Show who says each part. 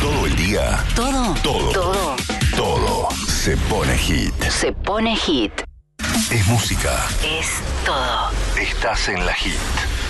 Speaker 1: Todo el día. Todo. Se pone hit.
Speaker 2: Se pone hit.
Speaker 1: Es música.
Speaker 2: Es todo.
Speaker 1: Estás en la hit.